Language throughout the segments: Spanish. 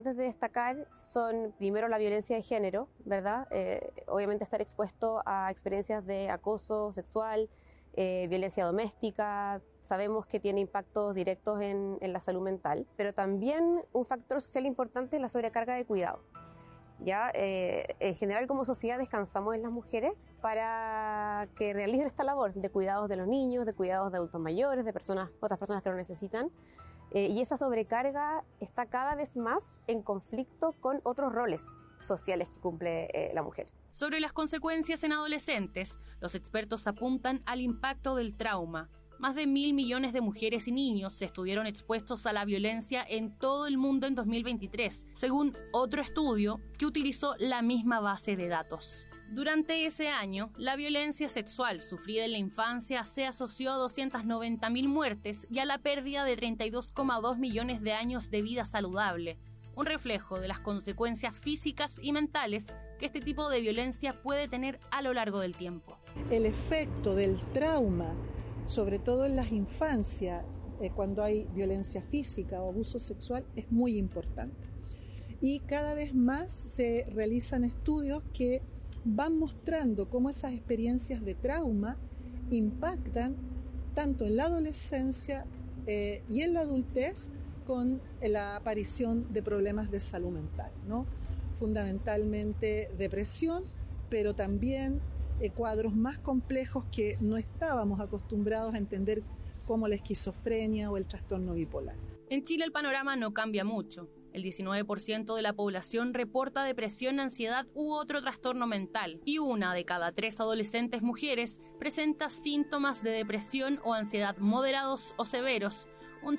De destacar son primero la violencia de género, ¿verdad? Obviamente estar expuesto a experiencias de acoso sexual, violencia doméstica. Sabemos que tiene impactos directos en la salud mental, pero también un factor social importante es la sobrecarga de cuidado. ¿Ya? En general, como sociedad, descansamos en las mujeres para que realicen esta labor de cuidados de los niños, de cuidados de adultos mayores, de otras personas que lo necesitan. Y esa sobrecarga está cada vez más en conflicto con otros roles sociales que cumple la mujer. Sobre las consecuencias en adolescentes, los expertos apuntan al impacto del trauma. Más de 1.000 millones de mujeres y niños estuvieron expuestos a la violencia en todo el mundo en 2023, según otro estudio que utilizó la misma base de datos. Durante ese año, la violencia sexual sufrida en la infancia se asoció a 290.000 muertes y a la pérdida de 32,2 millones de años de vida saludable, un reflejo de las consecuencias físicas y mentales que este tipo de violencia puede tener a lo largo del tiempo. El efecto del trauma, sobre todo en las infancias, cuando hay violencia física o abuso sexual, es muy importante. Y cada vez más se realizan estudios que van mostrando cómo esas experiencias de trauma impactan tanto en la adolescencia y en la adultez con la aparición de problemas de salud mental, ¿no? Fundamentalmente depresión, pero también cuadros más complejos que no estábamos acostumbrados a entender, como la esquizofrenia o el trastorno bipolar. En Chile el panorama no cambia mucho. El 19% de la población reporta depresión, ansiedad u otro trastorno mental, y 1 de cada 3 adolescentes mujeres presenta síntomas de depresión o ansiedad moderados o severos, un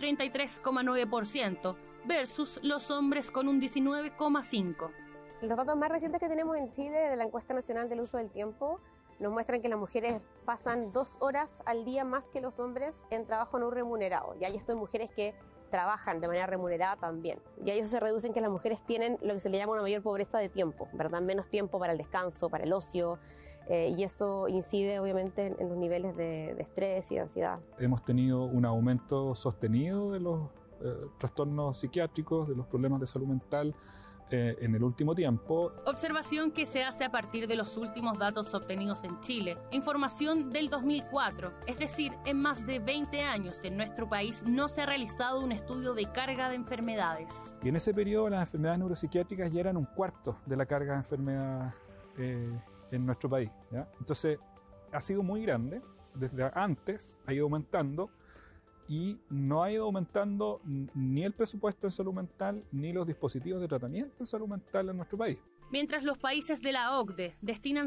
33,9%, versus los hombres con un 19,5%. Los datos más recientes que tenemos en Chile de la Encuesta Nacional del Uso del Tiempo nos muestran que las mujeres pasan 2 horas al día más que los hombres en trabajo no remunerado. Y hay esto en mujeres que trabajan de manera remunerada también. Y a eso se reduce en que las mujeres tienen lo que se le llama una mayor pobreza de tiempo, ¿verdad? Menos tiempo para el descanso, para el ocio, y eso incide obviamente en los niveles de estrés y de ansiedad. Hemos tenido un aumento sostenido de los trastornos psiquiátricos, de los problemas de salud mental en el último tiempo. Observación que se hace a partir de los últimos datos obtenidos en Chile. Información del 2004, es decir, en más de 20 años en nuestro país no se ha realizado un estudio de carga de enfermedades. Y en ese periodo las enfermedades neuropsiquiátricas ya eran 1/4 de la carga de enfermedad en nuestro país, ¿ya? Entonces ha sido muy grande, desde antes ha ido aumentando, y no ha ido aumentando ni el presupuesto en salud mental ni los dispositivos de tratamiento en salud mental en nuestro país. Mientras los países de la OCDE destinan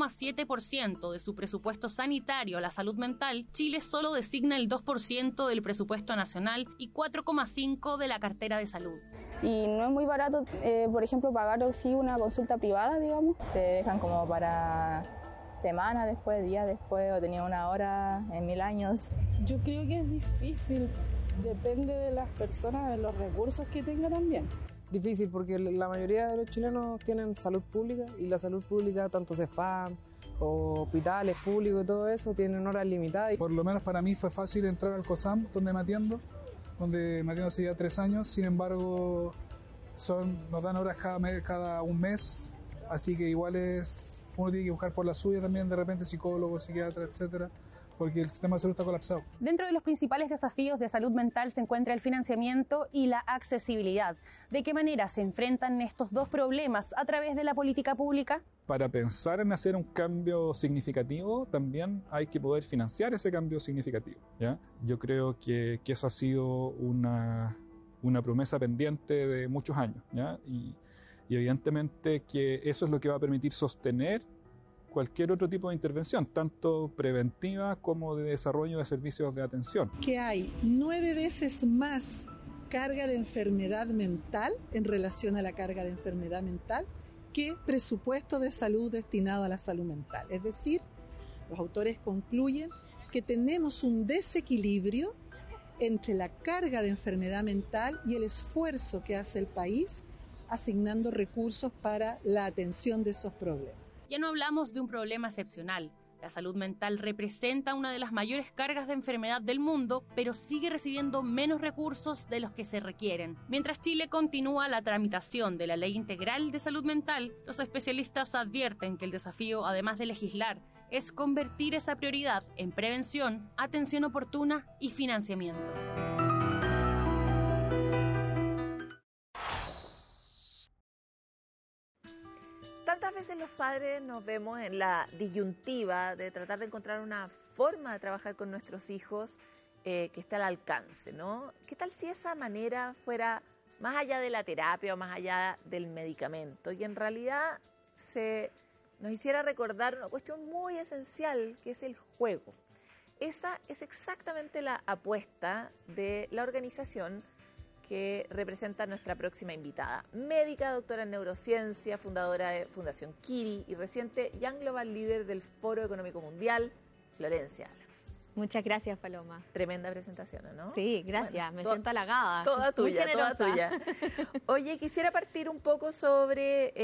6,7% de su presupuesto sanitario a la salud mental, Chile solo designa el 2% del presupuesto nacional y 4,5% de la cartera de salud. Y no es muy barato, por ejemplo, pagar sí una consulta privada, digamos. Te dejan como para semana después, días después, o tenía 1 hora en 1000 años. Yo creo que es difícil, depende de las personas, de los recursos que tenga también. Difícil porque la mayoría de los chilenos tienen salud pública, y la salud pública, tanto CEFAM o hospitales públicos y todo eso, tienen horas limitadas. Por lo menos para mí fue fácil entrar al COSAM, donde me atiendo hace ya 3 años, sin embargo nos dan horas cada un mes, así que igual uno tiene que buscar por la suya también, de repente psicólogo, psiquiatra, etcétera, porque el sistema de salud está colapsado. Dentro de los principales desafíos de salud mental se encuentra el financiamiento y la accesibilidad. ¿De qué manera se enfrentan estos dos problemas a través de la política pública? Para pensar en hacer un cambio significativo, también hay que poder financiar ese cambio significativo, ¿ya? Yo creo que eso ha sido una promesa pendiente de muchos años, ¿ya? Y evidentemente que eso es lo que va a permitir sostener cualquier otro tipo de intervención, tanto preventiva como de desarrollo de servicios de atención. Que hay 9 veces más carga de enfermedad mental en relación a la carga de enfermedad mental que presupuesto de salud destinado a la salud mental. Es decir, los autores concluyen que tenemos un desequilibrio entre la carga de enfermedad mental y el esfuerzo que hace el país asignando recursos para la atención de esos problemas. Ya no hablamos de un problema excepcional. La salud mental representa una de las mayores cargas de enfermedad del mundo, pero sigue recibiendo menos recursos de los que se requieren. Mientras Chile continúa la tramitación de la Ley Integral de Salud Mental, los especialistas advierten que el desafío, además de legislar, es convertir esa prioridad en prevención, atención oportuna y financiamiento. Tantas veces los padres nos vemos en la disyuntiva de tratar de encontrar una forma de trabajar con nuestros hijos que esté al alcance, ¿no? ¿Qué tal si esa manera fuera más allá de la terapia o más allá del medicamento y en realidad nos hiciera recordar una cuestión muy esencial que es el juego? Esa es exactamente la apuesta de la organización que representa a nuestra próxima invitada, médica, doctora en neurociencia, fundadora de Fundación Kiri y reciente Young Global Leader del Foro Económico Mundial, Florencia Álamos. Muchas gracias, Paloma. Tremenda presentación, ¿no? Sí, gracias, me siento halagada. Toda tuya, toda tuya. Oye, quisiera partir un poco sobre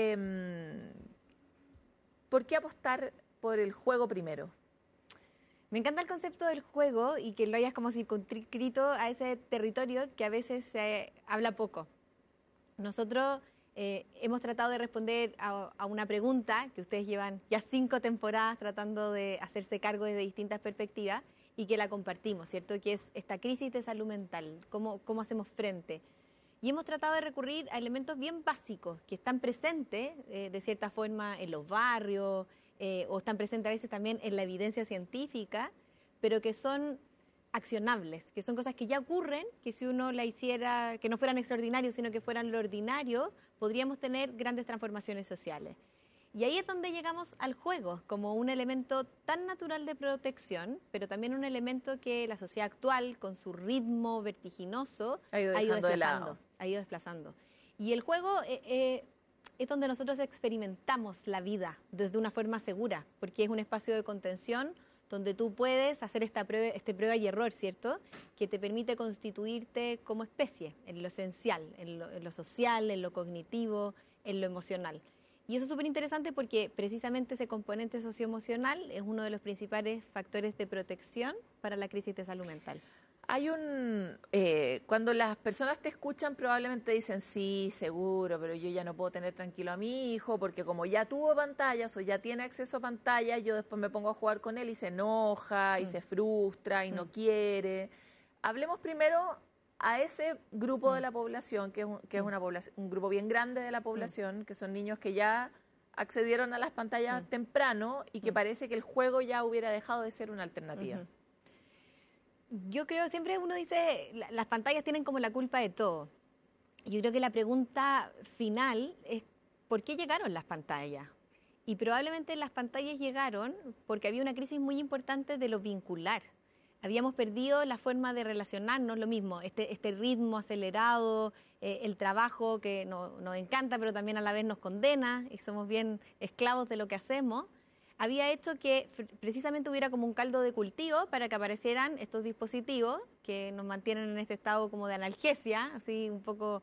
por qué apostar por el juego primero. Me encanta el concepto del juego y que lo hayas como circunscrito a ese territorio que a veces se habla poco. Nosotros hemos tratado de responder a una pregunta que ustedes llevan ya 5 temporadas tratando de hacerse cargo desde distintas perspectivas y que la compartimos, ¿cierto? Que es esta crisis de salud mental, cómo hacemos frente. Y hemos tratado de recurrir a elementos bien básicos que están presentes de cierta forma en los barrios, o están presentes a veces también en la evidencia científica, pero que son accionables, que son cosas que ya ocurren, que si uno la hiciera, que no fueran extraordinarios, sino que fueran lo ordinario, podríamos tener grandes transformaciones sociales. Y ahí es donde llegamos al juego, como un elemento tan natural de protección, pero también un elemento que la sociedad actual, con su ritmo vertiginoso, ha ido desplazando. Y el juego es donde nosotros experimentamos la vida desde una forma segura, porque es un espacio de contención donde tú puedes hacer este prueba y error, ¿cierto? Que te permite constituirte como especie, en lo esencial, en lo social, en lo cognitivo, en lo emocional. Y eso es súper interesante porque precisamente ese componente socioemocional es uno de los principales factores de protección para la crisis de salud mental. Hay cuando las personas te escuchan probablemente dicen, sí, seguro, pero yo ya no puedo tener tranquilo a mi hijo porque como ya tuvo pantallas o ya tiene acceso a pantallas, yo después me pongo a jugar con él y se enoja y se frustra y no quiere. Hablemos primero a ese grupo de la población, que es un grupo bien grande de la población, que son niños que ya accedieron a las pantallas temprano y que parece que el juego ya hubiera dejado de ser una alternativa. Yo creo, siempre uno dice, las pantallas tienen como la culpa de todo. Yo creo que la pregunta final es, ¿por qué llegaron las pantallas? Y probablemente las pantallas llegaron porque había una crisis muy importante de lo vincular. Habíamos perdido la forma de relacionarnos, lo mismo, este ritmo acelerado, el trabajo que nos encanta, pero también a la vez nos condena y somos bien esclavos de lo que hacemos. Había hecho que precisamente hubiera como un caldo de cultivo para que aparecieran estos dispositivos que nos mantienen en este estado como de analgesia, así un poco...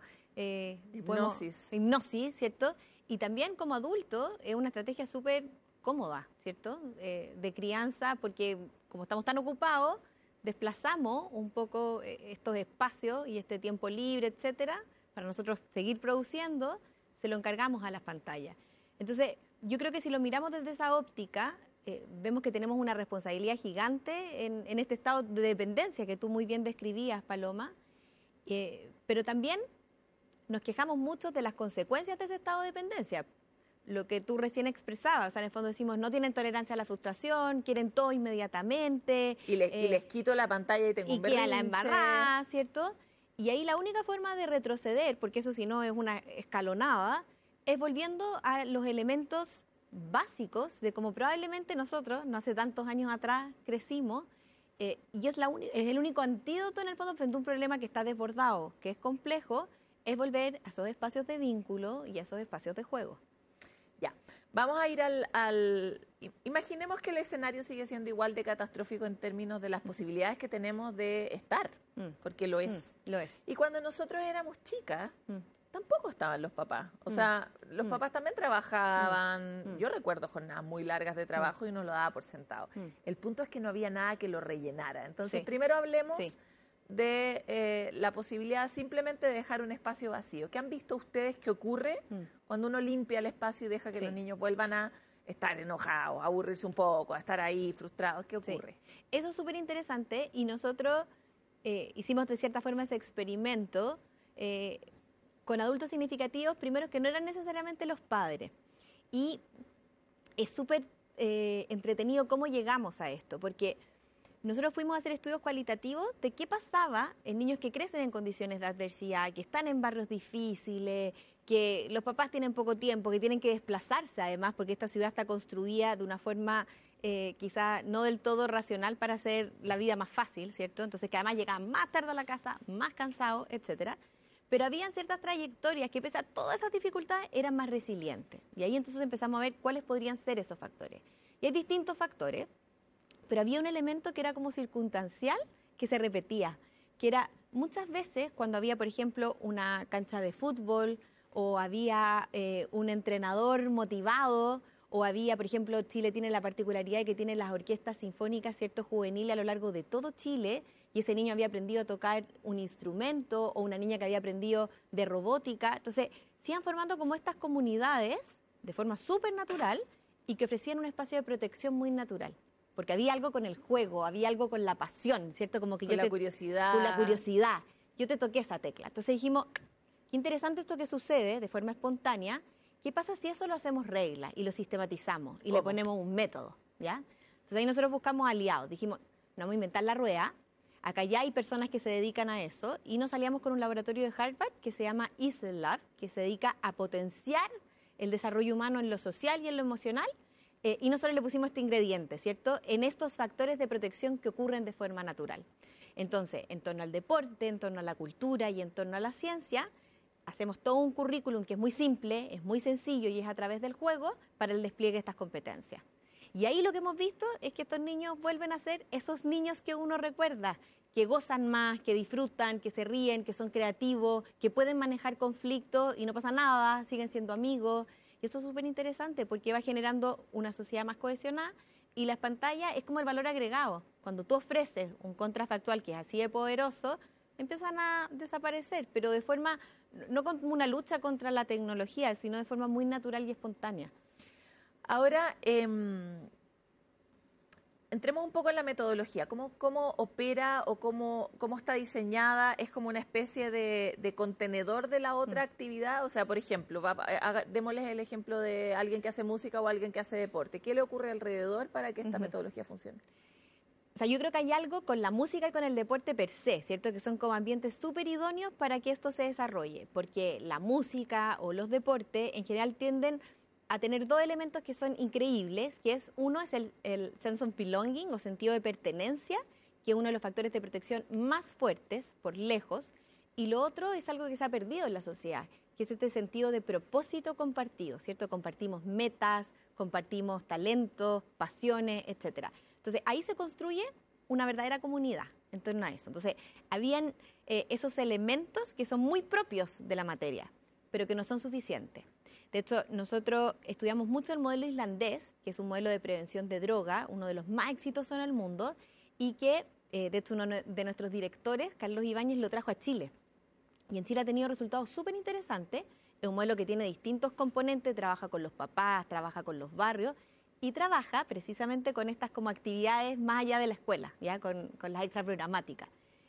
hipnosis, ¿cierto? Y también como adulto es una estrategia súper cómoda, ¿cierto? De crianza, porque como estamos tan ocupados, desplazamos un poco estos espacios y este tiempo libre, etcétera, para nosotros seguir produciendo, se lo encargamos a las pantallas. Entonces, yo creo que si lo miramos desde esa óptica, vemos que tenemos una responsabilidad gigante en este estado de dependencia que tú muy bien describías, Paloma, pero también nos quejamos mucho de las consecuencias de ese estado de dependencia. Lo que tú recién expresabas, o sea, en el fondo decimos, no tienen tolerancia a la frustración, quieren todo inmediatamente. Y les quito la pantalla y tengo un berrinche. Y queda la embarrada, ¿cierto? Y ahí la única forma de retroceder, porque eso si no es una escalonada, es volviendo a los elementos básicos de cómo probablemente nosotros, no hace tantos años atrás, crecimos, y es el único antídoto en el fondo frente a un problema que está desbordado, que es complejo, es volver a esos espacios de vínculo y a esos espacios de juego. Ya, vamos a ir imaginemos que el escenario sigue siendo igual de catastrófico en términos de las posibilidades que tenemos de estar, porque lo es. Lo es. Y cuando nosotros éramos chicas, tampoco estaban los papás. O sea, los papás también trabajaban. Yo recuerdo jornadas muy largas de trabajo y uno lo daba por sentado. El punto es que no había nada que lo rellenara. Entonces, primero hablemos de la posibilidad simplemente de dejar un espacio vacío. ¿Qué han visto ustedes que ocurre cuando uno limpia el espacio y deja que los niños vuelvan a estar enojados, a aburrirse un poco, a estar ahí frustrados? ¿Qué ocurre? Eso es súper interesante y nosotros hicimos de cierta forma ese experimento con adultos significativos, primero que no eran necesariamente los padres. Y es súper entretenido cómo llegamos a esto, porque nosotros fuimos a hacer estudios cualitativos de qué pasaba en niños que crecen en condiciones de adversidad, que están en barrios difíciles, que los papás tienen poco tiempo, que tienen que desplazarse además, porque esta ciudad está construida de una forma quizá no del todo racional para hacer la vida más fácil, ¿cierto? Entonces que además llegaban más tarde a la casa, más cansados, etcétera. Pero habían ciertas trayectorias que pese a todas esas dificultades eran más resilientes. Y ahí entonces empezamos a ver cuáles podrían ser esos factores. Y hay distintos factores, pero había un elemento que era como circunstancial que se repetía, que era muchas veces cuando había, por ejemplo, una cancha de fútbol o había un entrenador motivado o había, por ejemplo, Chile tiene la particularidad de que tiene las orquestas sinfónicas, ¿cierto?, juveniles a lo largo de todo Chile, y ese niño había aprendido a tocar un instrumento o una niña que había aprendido de robótica. Entonces, se iban formando como estas comunidades de forma súper natural y que ofrecían un espacio de protección muy natural. Porque había algo con el juego, había algo con la pasión, ¿cierto? Como que con la curiosidad. Con la curiosidad. Yo te toqué esa tecla. Entonces dijimos, qué interesante esto que sucede de forma espontánea. ¿Qué pasa si eso lo hacemos regla y lo sistematizamos y le ponemos un método? ¿Ya? Entonces ahí nosotros buscamos aliados. Dijimos, no vamos a inventar la rueda. Acá ya hay personas que se dedican a eso y nos aliamos con un laboratorio de Harvard que se llama Easel Lab, que se dedica a potenciar el desarrollo humano en lo social y en lo emocional. Y nosotros le pusimos este ingrediente, ¿cierto?, en estos factores de protección que ocurren de forma natural. Entonces, en torno al deporte, en torno a la cultura y en torno a la ciencia, hacemos todo un currículum que es muy simple, es muy sencillo y es a través del juego para el despliegue de estas competencias. Y ahí lo que hemos visto es que estos niños vuelven a ser esos niños que uno recuerda, que gozan más, que disfrutan, que se ríen, que son creativos, que pueden manejar conflictos y no pasa nada, siguen siendo amigos. Y esto es súper interesante porque va generando una sociedad más cohesionada y las pantallas es como el valor agregado. Cuando tú ofreces un contrafactual que es así de poderoso, empiezan a desaparecer, pero de forma, no como una lucha contra la tecnología, sino de forma muy natural y espontánea. Ahora, entremos un poco en la metodología. ¿Cómo opera o cómo está diseñada? ¿Es como una especie de contenedor de la otra actividad? O sea, por ejemplo, démosles el ejemplo de alguien que hace música o alguien que hace deporte. ¿Qué le ocurre alrededor para que esta metodología funcione? O sea, yo creo que hay algo con la música y con el deporte per se, ¿cierto? Que son como ambientes súper idóneos para que esto se desarrolle. Porque la música o los deportes en general tienden a tener dos elementos que son increíbles, que es uno es el sense of belonging o sentido de pertenencia, que es uno de los factores de protección más fuertes por lejos, y lo otro es algo que se ha perdido en la sociedad, que es este sentido de propósito compartido, ¿cierto? Compartimos metas, compartimos talentos, pasiones, etcétera. Entonces, ahí se construye una verdadera comunidad en torno a eso. Entonces, habían esos elementos que son muy propios de la materia, pero que no son suficientes. De hecho, nosotros estudiamos mucho el modelo islandés, que es un modelo de prevención de droga, uno de los más exitosos en el mundo, y que, de hecho, uno de nuestros directores, Carlos Ibáñez, lo trajo a Chile. Y en Chile ha tenido resultados súper interesantes. Es un modelo que tiene distintos componentes, trabaja con los papás, trabaja con los barrios, y trabaja precisamente con estas como actividades más allá de la escuela, ¿ya? Con las extraprogramáticas.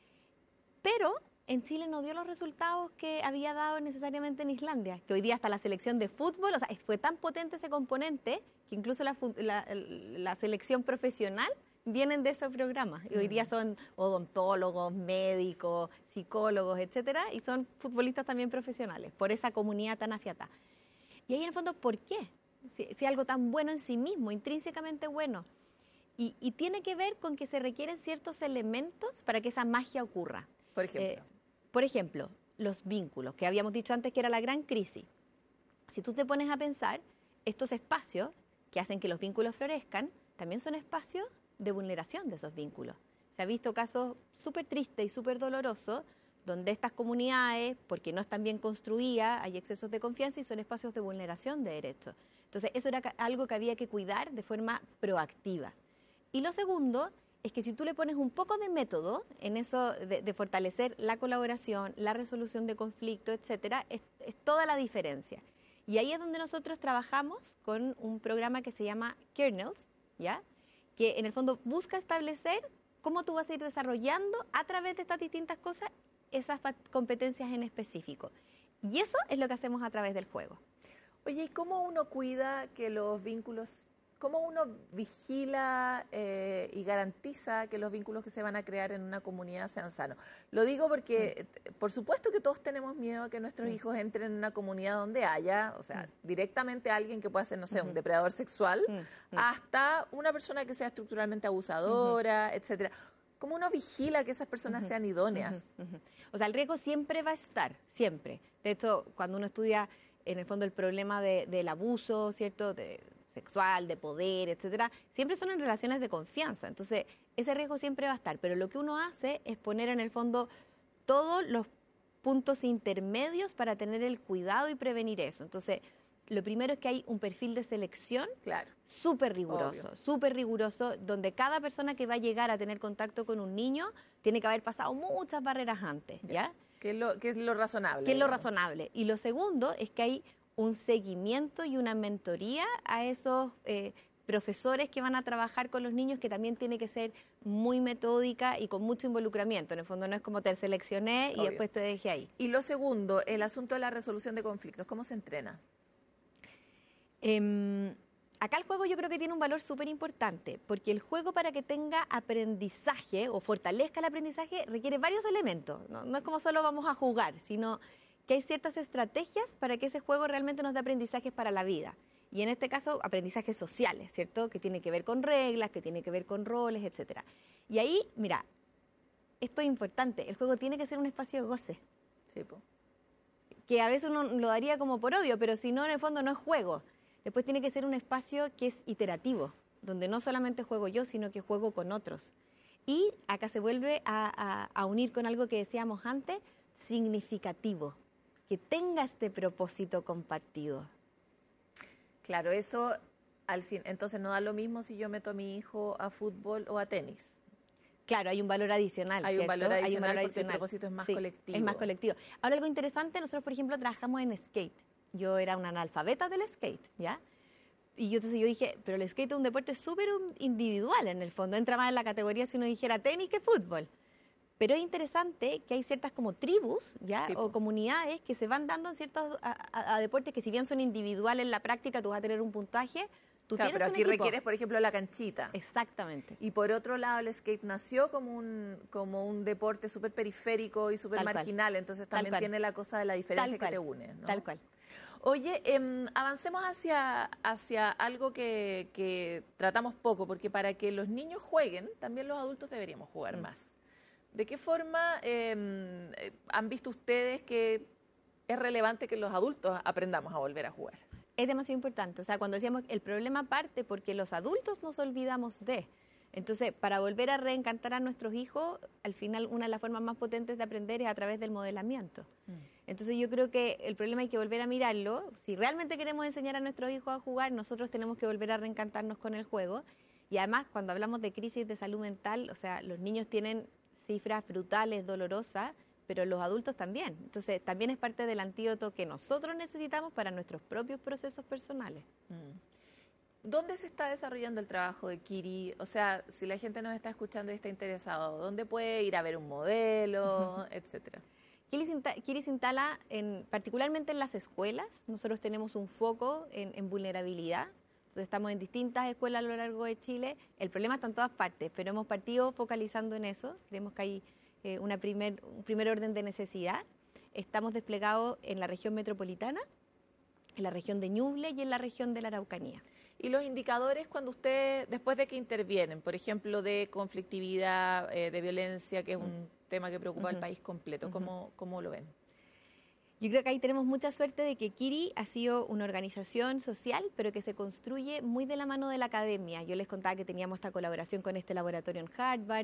Pero en Chile no dio los resultados que había dado necesariamente en Islandia, que hoy día hasta la selección de fútbol, o sea, fue tan potente ese componente que incluso la selección profesional vienen de esos programas. Y hoy día son odontólogos, médicos, psicólogos, etcétera, y son futbolistas también profesionales, por esa comunidad tan afiatada. Y ahí en el fondo, ¿por qué? Si algo tan bueno en sí mismo, intrínsecamente bueno. Y tiene que ver con que se requieren ciertos elementos para que esa magia ocurra. Por ejemplo, los vínculos, que habíamos dicho antes que era la gran crisis. Si tú te pones a pensar, estos espacios que hacen que los vínculos florezcan, también son espacios de vulneración de esos vínculos. Se ha visto casos súper tristes y súper dolorosos donde estas comunidades, porque no están bien construidas, hay excesos de confianza y son espacios de vulneración de derechos. Entonces, eso era algo que había que cuidar de forma proactiva. Y lo segundo es que si tú le pones un poco de método en eso de fortalecer la colaboración, la resolución de conflictos, etcétera, es toda la diferencia. Y ahí es donde nosotros trabajamos con un programa que se llama Kernels, ¿ya? Que en el fondo busca establecer cómo tú vas a ir desarrollando a través de estas distintas cosas esas competencias en específico. Y eso es lo que hacemos a través del juego. Oye, ¿y cómo uno cuida que los vínculos, cómo uno vigila y garantiza que los vínculos que se van a crear en una comunidad sean sanos? Lo digo porque, por supuesto que todos tenemos miedo a que nuestros hijos entren en una comunidad donde haya, o sea, directamente alguien que pueda ser, no sé, un depredador sexual, hasta una persona que sea estructuralmente abusadora, etcétera. ¿Cómo uno vigila que esas personas sean idóneas? O sea, el riesgo siempre va a estar, siempre. De hecho, cuando uno estudia, en el fondo, el problema del abuso, ¿cierto?, sexual, de poder, etcétera, siempre son en relaciones de confianza. Entonces, ese riesgo siempre va a estar. Pero lo que uno hace es poner, en el fondo, todos los puntos intermedios para tener el cuidado y prevenir eso. Entonces, lo primero es que hay un perfil de selección súper riguroso, donde cada persona que va a llegar a tener contacto con un niño tiene que haber pasado muchas barreras antes, ¿ya? ¿Qué es lo razonable? ¿Qué es lo razonable? Y lo segundo es que hay un seguimiento y una mentoría a esos profesores que van a trabajar con los niños, que también tiene que ser muy metódica y con mucho involucramiento. En el fondo no es como te seleccioné y después te dejé ahí. Y lo segundo, el asunto de la resolución de conflictos, ¿cómo se entrena? Acá el juego yo creo que tiene un valor súper importante, porque el juego, para que tenga aprendizaje o fortalezca el aprendizaje, requiere varios elementos. No es como solo vamos a jugar, sino que hay ciertas estrategias para que ese juego realmente nos dé aprendizajes para la vida. Y en este caso, aprendizajes sociales, ¿cierto? Que tiene que ver con reglas, que tiene que ver con roles, etcétera. Y ahí, mira, esto es importante, el juego tiene que ser un espacio de goce. Sí, po. Que a veces uno lo daría como por obvio, pero si no, en el fondo no es juego. Después tiene que ser un espacio que es iterativo, donde no solamente juego yo, sino que juego con otros. Y acá se vuelve a unir con algo que decíamos antes, significativo, que tenga este propósito compartido. Claro, eso al fin, entonces no da lo mismo si yo meto a mi hijo a fútbol o a tenis. Claro, hay un valor adicional. Hay un valor adicional porque adicional. el propósito es más colectivo. Es más colectivo. Ahora, algo interesante, nosotros, por ejemplo, trabajamos en skate. Yo era una analfabeta del skate, ¿ya? Y entonces yo dije, pero el skate es un deporte súper individual en el fondo. Entra más en la categoría si uno dijera tenis que fútbol. Pero es interesante que hay ciertas como tribus, ¿ya? Sí, o comunidades que se van dando en ciertos a deportes que, si bien son individuales en la práctica, tú vas a tener un puntaje. Claro, pero aquí requieres, por ejemplo, la canchita. Exactamente. Y por otro lado, el skate nació como un deporte súper periférico y súper marginal, entonces también tiene la cosa de la diferencia que te une, ¿no? Tal cual. Oye, avancemos hacia algo que tratamos poco, porque para que los niños jueguen, también los adultos deberíamos jugar más. ¿De qué forma han visto ustedes que es relevante que los adultos aprendamos a volver a jugar? Es demasiado importante. O sea, cuando decíamos, el problema parte porque los adultos nos olvidamos de. Entonces, para volver a reencantar a nuestros hijos, al final una de las formas más potentes de aprender es a través del modelamiento. Entonces, yo creo que el problema hay que volver a mirarlo. Si realmente queremos enseñar a nuestros hijos a jugar, nosotros tenemos que volver a reencantarnos con el juego. Y además, cuando hablamos de crisis de salud mental, o sea, los niños tienen cifras brutales, dolorosas, pero los adultos también. Entonces, también es parte del antídoto que nosotros necesitamos para nuestros propios procesos personales. ¿Dónde se está desarrollando el trabajo de Kiri? O sea, si la gente nos está escuchando y está interesado, ¿dónde puede ir a ver un modelo, etcétera? Kiri se instala particularmente en las escuelas. Nosotros tenemos un foco en vulnerabilidad. Entonces, estamos en distintas escuelas a lo largo de Chile. El problema está en todas partes, pero hemos partido focalizando en eso. Creemos que hay un primer orden de necesidad. Estamos desplegados en la región metropolitana, en la región de Ñuble y en la región de la Araucanía. Y los indicadores, cuando ustedes, después de que intervienen, por ejemplo, de conflictividad, de violencia, que es un tema que preocupa al país completo, ¿cómo lo ven? Yo creo que ahí tenemos mucha suerte de que Kiri ha sido una organización social, pero que se construye muy de la mano de la academia. Yo les contaba que teníamos esta colaboración con este laboratorio en Harvard,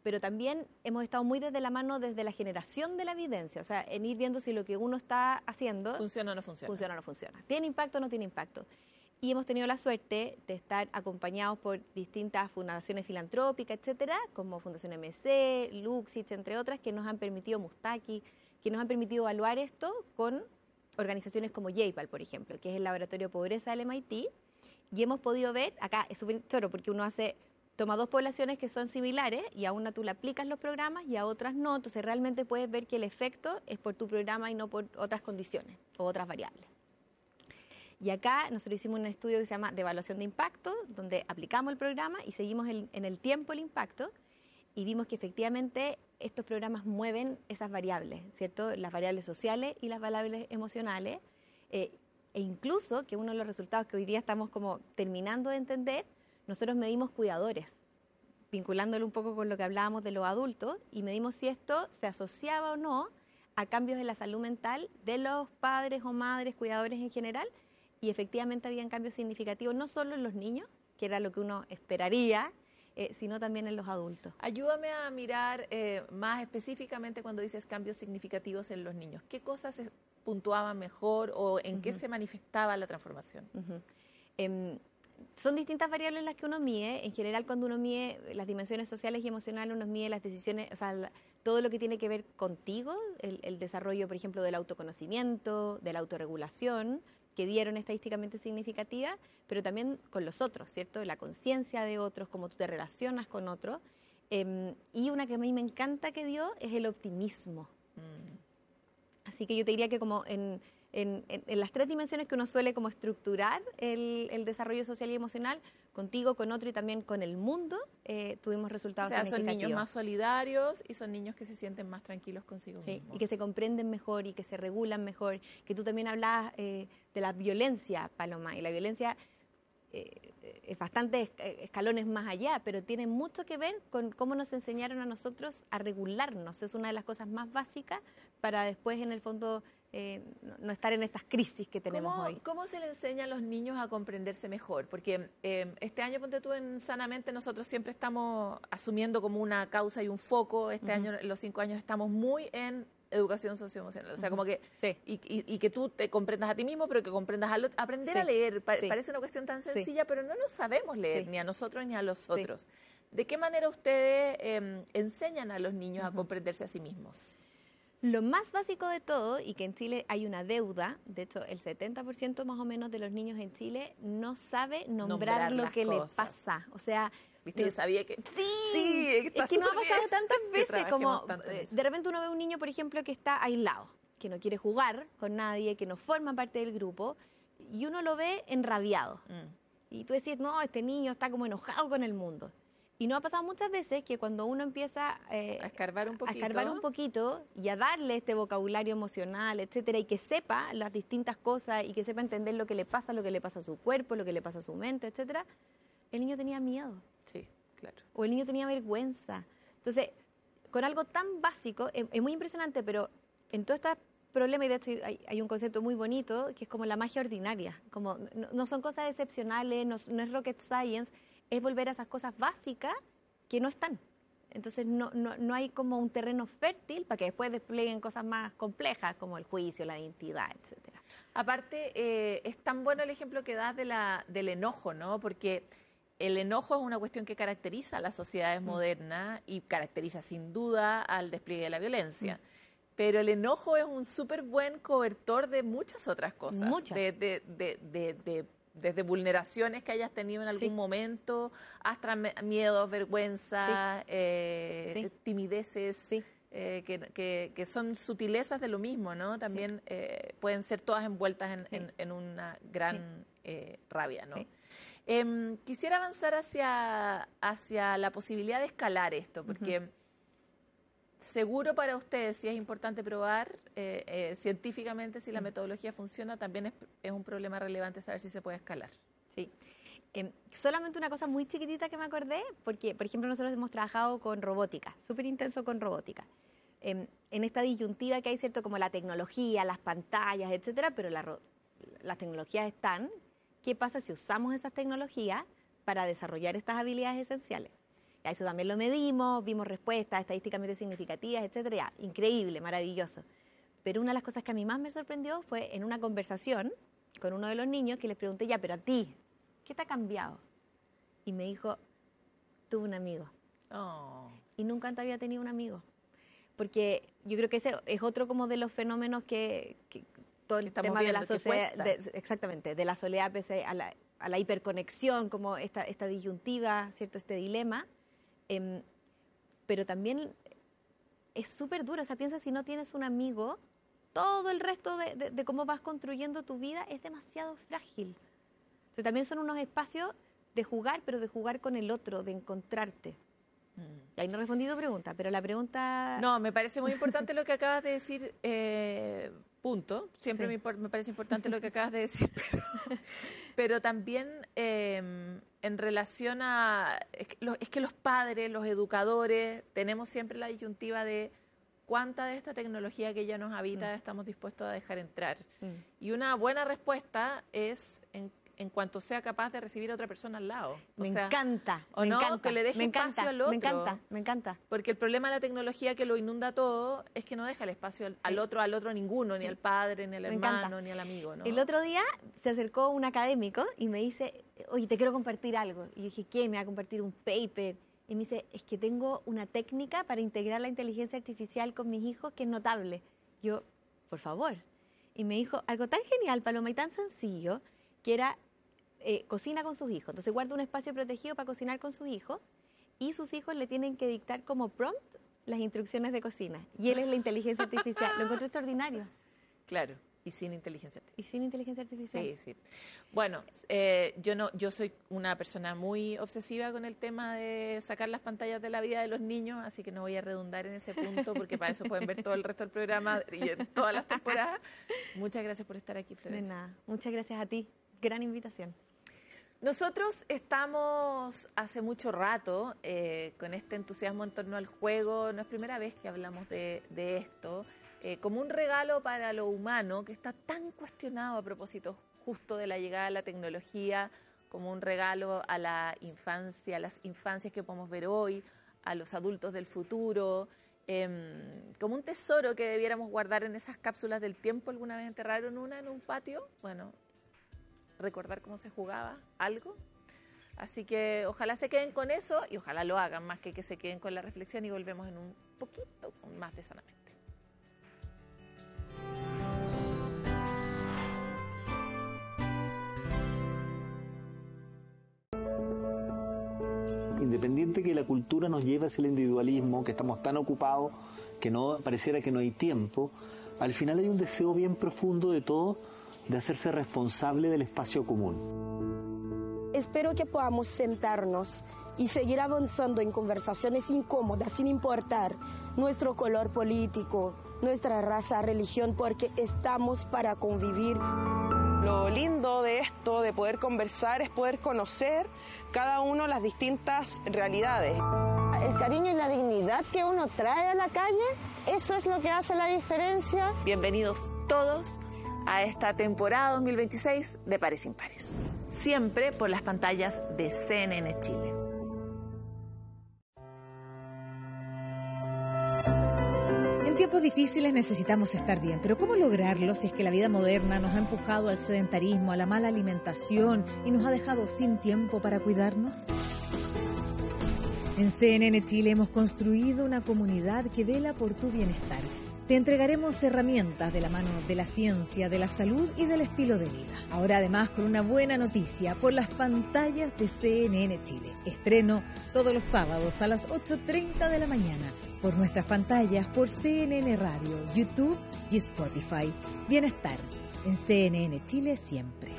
pero también hemos estado muy desde la mano desde la generación de la evidencia, o sea, en ir viendo si lo que uno está haciendo ¿Funciona o no funciona? Funciona o no funciona. ¿Tiene impacto o no tiene impacto? Y hemos tenido la suerte de estar acompañados por distintas fundaciones filantrópicas, etcétera, como Fundación MC, Luxich, entre otras, que nos han permitido, Mustaki, que nos han permitido evaluar esto con organizaciones como JPAL, por ejemplo, que es el Laboratorio de Pobreza del MIT, y hemos podido ver, acá es súper choro porque uno toma dos poblaciones que son similares y a una tú le aplicas los programas y a otras no, entonces realmente puedes ver que el efecto es por tu programa y no por otras condiciones o otras variables. Y acá nosotros hicimos un estudio que se llama de evaluación de impacto, donde aplicamos el programa y seguimos en el tiempo el impacto, y vimos que efectivamente estos programas mueven esas variables, ¿cierto? Las variables sociales y las variables emocionales, e incluso, que uno de los resultados que hoy día estamos como terminando de entender, nosotros medimos cuidadores, vinculándolo un poco con lo que hablábamos de los adultos, y medimos si esto se asociaba o no a cambios en la salud mental de los padres o madres, cuidadores en general, y efectivamente habían cambios significativos, no solo en los niños, que era lo que uno esperaría, sino también en los adultos. Ayúdame a mirar más específicamente cuando dices cambios significativos en los niños. ¿Qué cosas se puntuaban mejor o en qué se manifestaba la transformación? Son distintas variables las que uno mide. En general, cuando uno mide las dimensiones sociales y emocionales, uno mide las decisiones, o sea, todo lo que tiene que ver contigo, el desarrollo, por ejemplo, del autoconocimiento, de la autorregulación, que dieron estadísticamente significativas, pero también con los otros, ¿cierto? La conciencia de otros, cómo tú te relacionas con otros. Y una que a mí me encanta que dio es el optimismo. Así que yo te diría que como en las tres dimensiones que uno suele como estructurar el desarrollo social y emocional, contigo, con otro y también con el mundo, tuvimos resultados significativos. Son niños más solidarios y son niños que se sienten más tranquilos consigo mismos. Y que se comprenden mejor y que se regulan mejor. Que tú también hablabas de la violencia, Paloma, y la violencia es bastantes escalones más allá, pero tiene mucho que ver con cómo nos enseñaron a nosotros a regularnos. Es una de las cosas más básicas para después, en el fondo, no estar en estas crisis que tenemos hoy. ¿Cómo se le enseña a los niños a comprenderse mejor? Porque este año, ponte tú, en Sanamente, nosotros siempre estamos asumiendo como una causa y un foco. Este año, en los 5 años, estamos muy en educación socioemocional. O sea, como que... Sí. Y que tú te comprendas a ti mismo, pero que comprendas al otro. Aprender a leer parece una cuestión tan sencilla, pero no lo sabemos leer, ni a nosotros ni a los otros. ¿De qué manera ustedes enseñan a los niños a comprenderse a sí mismos? Lo más básico de todo, y que en Chile hay una deuda, de hecho el 70% más o menos de los niños en Chile no sabe nombrar lo que le pasa. O sea, ¿viste? Yo sabía que... Sí, es que nos ha pasado tantas veces, como de repente uno ve a un niño, por ejemplo, que está aislado, que no quiere jugar con nadie, que no forma parte del grupo, y uno lo ve enrabiado. Y tú decís, no, este niño está como enojado con el mundo. Y nos ha pasado muchas veces que cuando uno empieza a escarbar un poquito y a darle este vocabulario emocional, etcétera, y que sepa las distintas cosas y que sepa entender lo que le pasa a su cuerpo, lo que le pasa a su mente, etcétera, el niño tenía miedo. Sí, claro. O el niño tenía vergüenza. Entonces, con algo tan básico, es muy impresionante, pero en todo este problema, y de hecho hay un concepto muy bonito, que es como la magia ordinaria. Como no son cosas excepcionales, no es rocket science, es volver a esas cosas básicas que no están. Entonces no hay como un terreno fértil para que después desplieguen cosas más complejas como el juicio, la identidad, etcétera. Aparte, es tan bueno el ejemplo que das del enojo, ¿no? Porque el enojo es una cuestión que caracteriza a las sociedades modernas y caracteriza sin duda al despliegue de la violencia. Pero el enojo es un súper buen cobertor de muchas otras cosas. Muchas. Desde vulneraciones que hayas tenido en algún momento, hasta miedos, vergüenza, timideces, que son sutilezas de lo mismo, ¿no? También pueden ser todas envueltas en una gran rabia, ¿no? Quisiera avanzar hacia la posibilidad de escalar esto, porque seguro para ustedes, si es importante probar científicamente si la metodología funciona, también es un problema relevante saber si se puede escalar. Sí. Solamente una cosa muy chiquitita que me acordé, porque, por ejemplo, nosotros hemos trabajado con robótica, súper intenso con robótica. En esta disyuntiva que hay, ¿cierto? Como la tecnología, las pantallas, etcétera, pero las tecnologías están. ¿Qué pasa si usamos esas tecnologías para desarrollar estas habilidades esenciales? A eso también lo medimos, vimos respuestas estadísticamente significativas, etcétera. Ya, increíble, maravilloso. Pero una de las cosas que a mí más me sorprendió fue en una conversación con uno de los niños que les pregunté, ya, pero a ti, ¿qué te ha cambiado? Y me dijo, tuve un amigo. Oh. Y nunca antes había tenido un amigo. Porque yo creo que ese es otro como de los fenómenos que todo el tema de la sociedad, exactamente, de la soledad pese a la hiperconexión, como esta disyuntiva, ¿cierto? Este dilema. Pero también es súper duro. O sea, piensa si no tienes un amigo, todo el resto de cómo vas construyendo tu vida es demasiado frágil. O sea, también son unos espacios de jugar, pero de jugar con el otro, de encontrarte. Y ahí no he respondido pregunta, pero la pregunta... No, me parece muy importante lo que acabas de decir, punto. Siempre sí. me parece importante lo que acabas de decir, pero también en relación a... Es que los padres, los educadores, tenemos siempre la disyuntiva de cuánta de esta tecnología que ya nos habita estamos dispuestos a dejar entrar. Y una buena respuesta es... en cuanto sea capaz de recibir a otra persona al lado. Me encanta. O no, que le deje espacio al otro. Me encanta. Porque el problema de la tecnología que lo inunda todo es que no deja el espacio al otro a ninguno, ni al padre, ni al hermano, ni al amigo, ¿no? El otro día se acercó un académico y me dice, oye, te quiero compartir algo. Y yo dije, ¿qué? Me va a compartir un paper. Y me dice, es que tengo una técnica para integrar la inteligencia artificial con mis hijos que es notable. Yo, por favor. Y me dijo algo tan genial, Paloma, y tan sencillo, que era cocina con sus hijos. Entonces guarda un espacio protegido para cocinar con sus hijos y sus hijos le tienen que dictar como prompt las instrucciones de cocina. Y él es la inteligencia artificial. Lo encontré extraordinario. Claro, y sin inteligencia artificial. Y sin inteligencia artificial. Sí, sí. Bueno, yo soy una persona muy obsesiva con el tema de sacar las pantallas de la vida de los niños, así que no voy a redundar en ese punto, porque para eso pueden ver todo el resto del programa y en todas las temporadas. Muchas gracias por estar aquí, Florencia. De nada. Muchas gracias a ti. Gran invitación. Nosotros estamos hace mucho rato con este entusiasmo en torno al juego. No es primera vez que hablamos de esto. Como un regalo para lo humano, que está tan cuestionado a propósito justo de la llegada de la tecnología, como un regalo a la infancia, a las infancias que podemos ver hoy, a los adultos del futuro, como un tesoro que debiéramos guardar en esas cápsulas del tiempo. ¿Alguna vez enterraron una en un patio? Bueno, recordar cómo se jugaba algo. Así que ojalá se queden con eso y ojalá lo hagan, más que se queden con la reflexión, y volvemos en un poquito más de Sanamente. Independiente que la cultura nos lleve hacia el individualismo, que estamos tan ocupados que no pareciera que no hay tiempo, al final hay un deseo bien profundo de todos de hacerse responsable del espacio común. Espero que podamos sentarnos y seguir avanzando en conversaciones incómodas, sin importar nuestro color político, nuestra raza, religión, porque estamos para convivir. Lo lindo de esto, de poder conversar, es poder conocer cada uno las distintas realidades. El cariño y la dignidad que uno trae a la calle, eso es lo que hace la diferencia. Bienvenidos todos a esta temporada 2026 de Pares Impares. Siempre por las pantallas de CNN Chile. En tiempos difíciles necesitamos estar bien, pero ¿cómo lograrlo si es que la vida moderna nos ha empujado al sedentarismo, a la mala alimentación y nos ha dejado sin tiempo para cuidarnos? En CNN Chile hemos construido una comunidad que vela por tu bienestar. Te entregaremos herramientas de la mano de la ciencia, de la salud y del estilo de vida. Ahora además con una buena noticia por las pantallas de CNN Chile. Estreno todos los sábados a las 8:30 de la mañana por nuestras pantallas, por CNN Radio, YouTube y Spotify. Bienestar en CNN Chile siempre.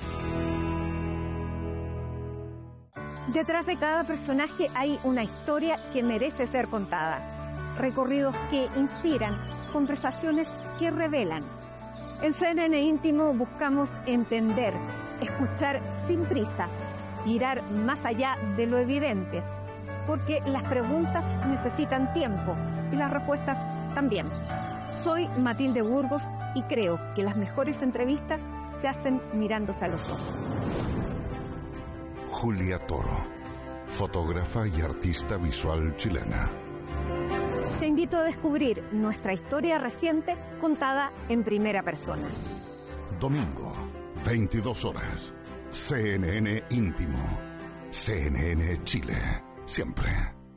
Detrás de cada personaje hay una historia que merece ser contada. Recorridos que inspiran, conversaciones que revelan. En CNN Íntimo buscamos entender, escuchar sin prisa, mirar más allá de lo evidente, porque las preguntas necesitan tiempo y las respuestas también. Soy Matilde Burgos y creo que las mejores entrevistas se hacen mirándose a los ojos. Julia Toro, fotógrafa y artista visual chilena. Te invito a descubrir nuestra historia reciente contada en primera persona. Domingo, 22 horas. CNN Íntimo. CNN Chile. Siempre.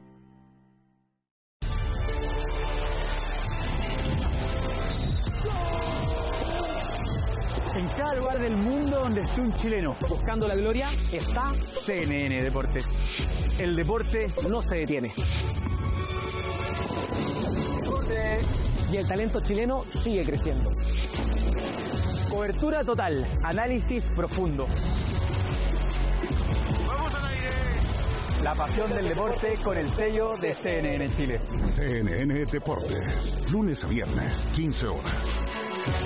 En cada lugar del mundo donde esté un chileno buscando la gloria, está CNN Deportes. El deporte no se detiene. Y el talento chileno sigue creciendo. Cobertura total, análisis profundo. ¡Vamos al aire! La pasión del deporte con el sello de CNN Chile. CNN Deportes. Lunes a viernes, 15 horas.